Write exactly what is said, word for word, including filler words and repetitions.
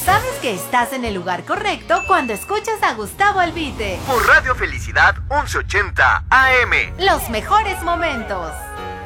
Sabes que estás en el lugar correcto cuando escuchas a Gustavo Albite. Por Radio Felicidad once ochenta A M. Los mejores momentos.